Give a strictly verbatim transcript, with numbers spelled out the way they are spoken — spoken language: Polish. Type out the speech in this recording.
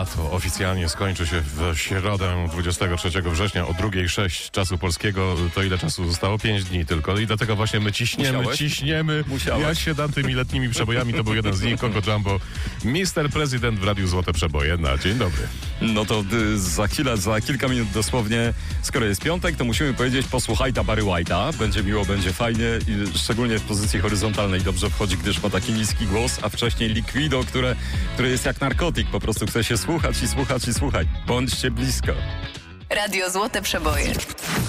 lato oficjalnie skończy się w środę dwudziestego trzeciego września o drugiej sześć czasu polskiego. To ile czasu zostało? Pięć dni tylko. I dlatego właśnie my ciśniemy, Musiałeś? ciśniemy. Musiałeś. Ja się dam tymi letnimi przebojami. To był jeden z nich, Congo Jumbo. mister Prezydent w Radiu Złote Przeboje. Na dzień dobry. No to y, za chwilę, za kilka minut dosłownie, skoro jest piątek, to musimy powiedzieć posłuchaj ta Barry White'a. Będzie miło, będzie fajnie i szczególnie w pozycji horyzontalnej dobrze wchodzi, gdyż ma taki niski głos, a wcześniej Liquido, które, które jest jak narkotyk. Po prostu chce się słuchać i słuchać i słuchać. Bądźcie blisko. Radio Złote Przeboje.